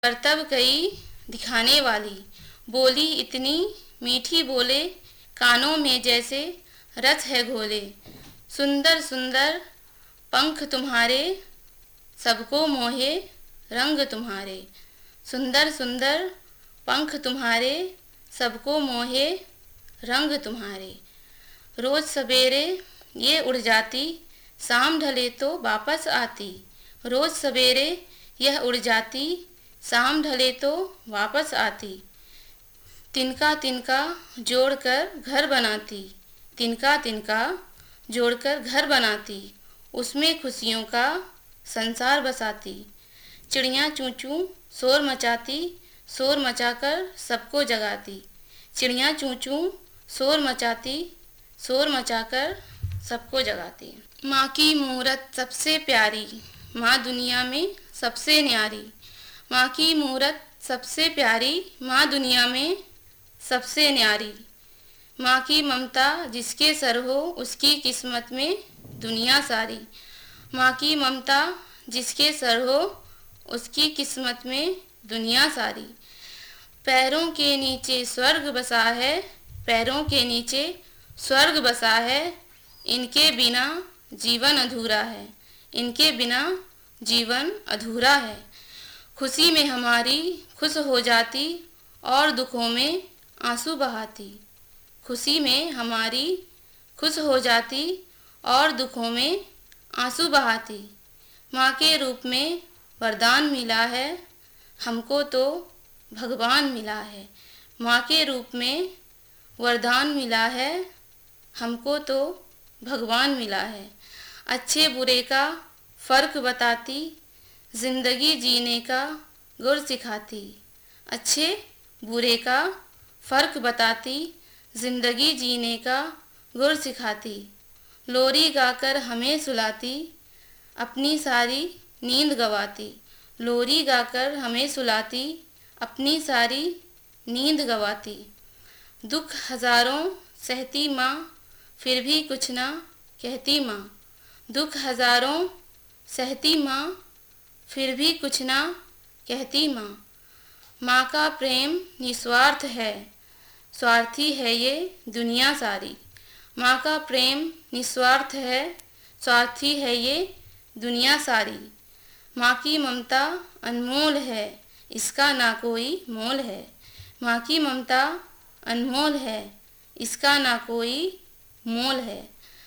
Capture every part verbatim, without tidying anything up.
करतब कई दिखाने वाली, बोली इतनी मीठी बोले, कानों में जैसे रस है घोले। सुंदर सुंदर पंख तुम्हारे, सबको मोहे रंग तुम्हारे। सुंदर सुंदर पंख तुम्हारे, सबको मोहे रंग तुम्हारे। रोज सवेरे ये उड़ जाती, शाम ढले तो वापस आती। रोज सवेरे यह उड़ जाती, शाम ढले तो वापस आती। तिनका तिनका जोड़कर घर बनाती, तिनका तिनका जोड़कर घर बनाती। उसमें खुशियों का संसार बसाती। चिड़िया चूं चूं शोर मचाती, शोर मचाकर सबको जगाती। चिड़िया चूं चूं शोर मचाती, शोर मचाकर सबको जगाती। माँ की मूरत सबसे प्यारी, माँ दुनिया में सबसे न्यारी। माँ की मूरत सबसे प्यारी, माँ दुनिया में सबसे न्यारी। माँ की ममता जिसके सर हो, उसकी किस्मत में दुनिया सारी। माँ की ममता जिसके सर हो, उसकी किस्मत में दुनिया सारी। पैरों के नीचे स्वर्ग बसा है, पैरों के नीचे स्वर्ग बसा है। इनके बिना जीवन अधूरा है, इनके बिना जीवन अधूरा है। खुशी में हमारी खुश हो जाती, और दुखों में आंसू बहाती। खुशी में हमारी खुश हो जाती, और दुखों में आंसू बहाती। माँ के रूप में वरदान मिला है, हमको तो भगवान मिला है। माँ के रूप में वरदान मिला है, हमको तो भगवान मिला है। अच्छे बुरे का फ़र्क बताती, ज़िंदगी जीने का गुर सिखाती। अच्छे बुरे का फ़र्क बताती, ज़िंदगी जीने का गुर सिखाती। लोरी गाकर हमें सुलाती, अपनी सारी नींद गवाती। लोरी गाकर हमें सुलाती, अपनी सारी नींद गवाती। दुख हजारों सहती माँ, फिर भी कुछ ना कहती माँ। दुख हजारों सहती माँ, फिर भी कुछ ना कहती माँ। माँ का प्रेम निस्वार्थ है, स्वार्थी है ये दुनिया सारी। माँ का प्रेम निस्वार्थ है, स्वार्थी है ये दुनिया सारी। माँ की ममता अनमोल है, इसका ना कोई मोल है। माँ की ममता अनमोल है, इसका ना कोई मोल है।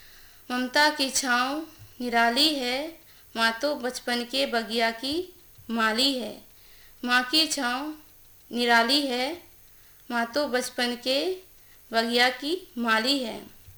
ममता की छाँव निराली है, माँ तो बचपन के बगिया की माली है। माँ की छाँव निराली है, माँ तो बचपन के बगिया की माली है।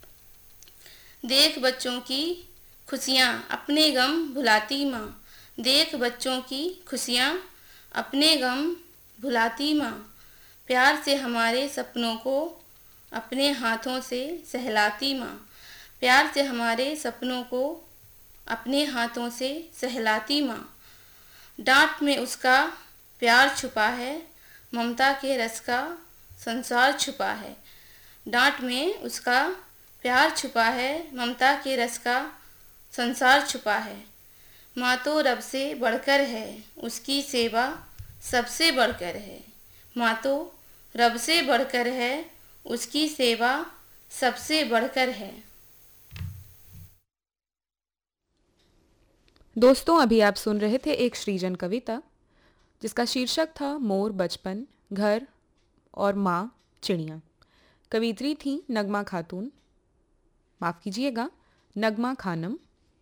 देख बच्चों की खुशियाँ अपने गम भुलाती माँ। देख बच्चों की खुशियाँ अपने गम भुलाती माँ। प्यार से हमारे सपनों को अपने हाथों से सहलाती माँ। प्यार से हमारे सपनों को अपने हाथों से सहलाती माँ। डांट में उसका प्यार छुपा है, ममता के रस का संसार छुपा है। डांट में उसका प्यार छुपा है, ममता के रस का संसार छुपा है। माँ तो रब से बढ़कर है, उसकी सेवा सबसे बढ़कर है। माँ तो रब से बढ़कर है, उसकी सेवा सबसे बढ़कर है। दोस्तों, अभी आप सुन रहे थे एक सृजन कविता जिसका शीर्षक था मोर बचपन, घर और माँ चिड़िया। कवित्री थी नगमा खातून, माफ़ कीजिएगा नगमा खानम।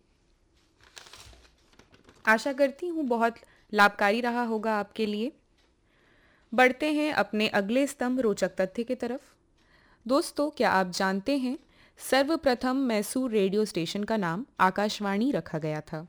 आशा करती हूँ बहुत लाभकारी रहा होगा आपके लिए। बढ़ते हैं अपने अगले स्तंभ रोचक तथ्य की तरफ। दोस्तों, क्या आप जानते हैं सर्वप्रथम मैसूर रेडियो स्टेशन का नाम आकाशवाणी रखा गया था।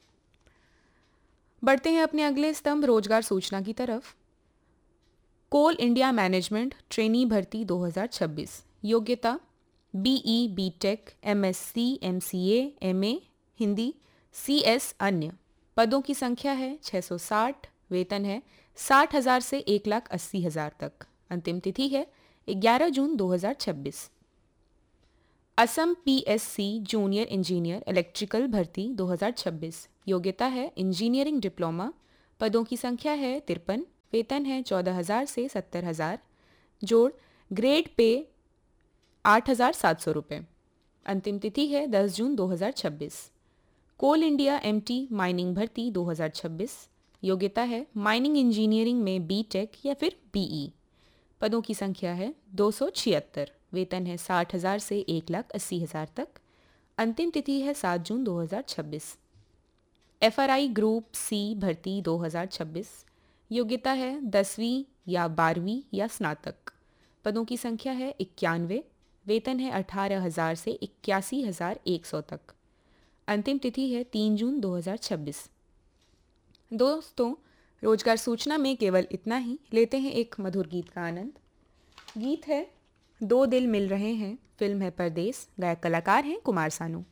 बढ़ते हैं अपने अगले स्तंभ रोजगार सूचना की तरफ। कोल इंडिया मैनेजमेंट ट्रेनी भर्ती दो हज़ार छब्बीस। योग्यता be, BTech, MSc, MCA, MA Hindi, CS अन्य। पदों की संख्या है छह सौ साठ। वेतन है साठ हज़ार से एक लाख अस्सी हज़ार तक। अंतिम तिथि है ग्यारह जून दो हज़ार छब्बीस। Assam PSC junior engineer electrical भर्ती दो हज़ार छब्बीस। योग्यता है इंजीनियरिंग डिप्लोमा, पदों की संख्या है तिरपन, वेतन है चौदह हजार से सत्तर हजार, जोड़ ग्रेड पे आठ हजार सात सौ रुपये। अंतिम तिथि है दस जून दो हजार छब्बीस। कोल इंडिया एमटी माइनिंग भर्ती दो हजार छब्बीस, योग्यता है माइनिंग इंजीनियरिंग में बी टेक या फिर बीई। पदों की संख्या है दो सौ छिहत्तर, वेतन है साठ हजार से एक लाख अस्सी हजार तक। अंतिम तिथि है सात जून दो हजार छब्बीस। एफआरआई ग्रुप सी भर्ती दो हजार छब्बीस, योग्यता है दसवीं या बारहवीं या स्नातक। पदों की संख्या है इक्यानवे, वेतन है अठारह हजार से इक्यासी हजार एक सौ तक। अंतिम तिथि है तीन जून दो हजार छब्बीस। दोस्तों, रोजगार सूचना में केवल इतना ही। लेते हैं एक मधुर गीत का आनंद। गीत है दो दिल मिल रहे हैं, फिल्म है परदेस, गायक कलाकार हैं कुमार सानू।